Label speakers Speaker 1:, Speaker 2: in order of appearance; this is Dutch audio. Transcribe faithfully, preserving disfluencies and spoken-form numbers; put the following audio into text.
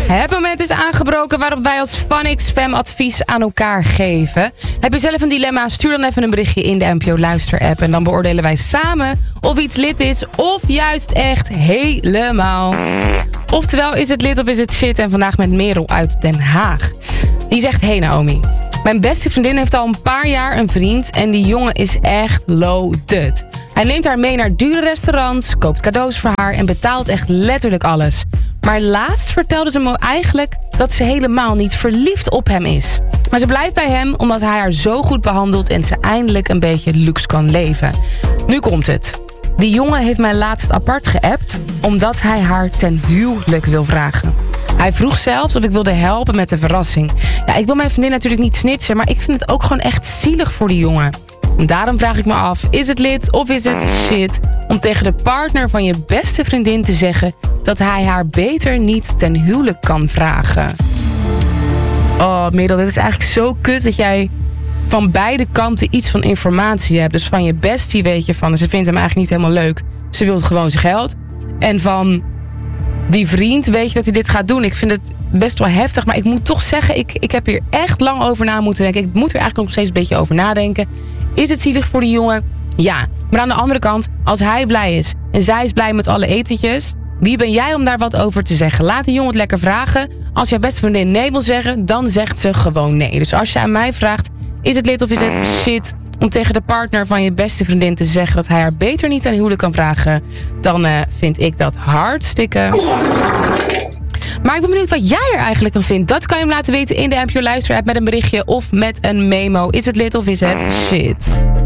Speaker 1: Het moment is aangebroken waarop wij als Funix Fam advies aan elkaar geven. Heb je zelf een dilemma? Stuur dan even een berichtje in de N P O Luister app. En dan beoordelen wij samen of iets lid is of juist echt helemaal. Oftewel, is het lid of is het shit? En vandaag met Merel uit Den Haag. Die zegt, hey Naomi. Mijn beste vriendin heeft al een paar jaar een vriend en die jongen is echt loaded. Hij neemt haar mee naar dure restaurants, koopt cadeaus voor haar en betaalt echt letterlijk alles. Maar laatst vertelde ze me eigenlijk dat ze helemaal niet verliefd op hem is. Maar ze blijft bij hem omdat hij haar zo goed behandelt en ze eindelijk een beetje luxe kan leven. Nu komt het. Die jongen heeft mij laatst apart geappt omdat hij haar ten huwelijk wil vragen. Hij vroeg zelfs of ik wilde helpen met de verrassing. Ja, ik wil mijn vriendin natuurlijk niet snitchen, maar ik vind het ook gewoon echt zielig voor die jongen. En daarom vraag ik me af, is het lid of is het shit om tegen de partner van je beste vriendin te zeggen dat hij haar beter niet ten huwelijk kan vragen? Oh, Merel, dit is eigenlijk zo kut dat jij van beide kanten iets van informatie hebt. Dus van je bestie weet je van, ze vindt hem eigenlijk niet helemaal leuk. Ze wil gewoon zijn geld. En van die vriend weet je dat hij dit gaat doen. Ik vind het best wel heftig, maar ik moet toch zeggen, ik, ik heb hier echt lang over na moeten denken. Ik moet er eigenlijk nog steeds een beetje over nadenken. Is het zielig voor die jongen? Ja. Maar aan de andere kant, als hij blij is en zij is blij met alle etentjes, wie ben jij om daar wat over te zeggen? Laat de jongen het lekker vragen. Als jouw beste vriendin nee wil zeggen, dan zegt ze gewoon nee. Dus als je aan mij vraagt, is het lid of is het shit om tegen de partner van je beste vriendin te zeggen dat hij haar beter niet aan huwelijk kan vragen, dan uh, vind ik dat hartstikke. Maar ik ben benieuwd wat jij er eigenlijk van vindt. Dat kan je hem laten weten in de N P O Luister app met een berichtje of met een memo. Is het lid of is het shit?